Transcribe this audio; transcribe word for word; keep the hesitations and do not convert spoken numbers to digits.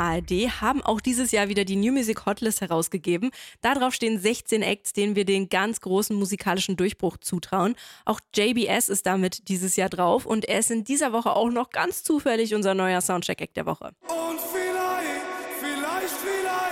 A R D haben auch dieses Jahr wieder die New Music Hotlist herausgegeben. Darauf stehen sechzehn Acts, denen wir den ganz großen musikalischen Durchbruch zutrauen. Auch J B S ist damit dieses Jahr drauf und er ist in dieser Woche auch noch ganz zufällig unser neuer Soundcheck-Act der Woche. Und vielleicht, vielleicht, vielleicht